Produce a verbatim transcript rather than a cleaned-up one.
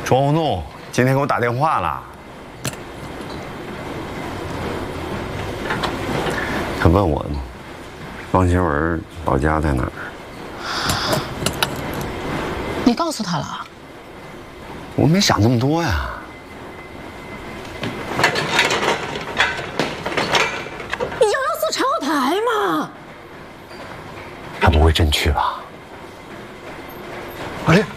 庄红弄今天给我打电话了，他问我汪新文老家在哪儿。 你告诉他了？ 我没想那么多呀。 你要要做长后台吗？ 他不会真去吧？哎。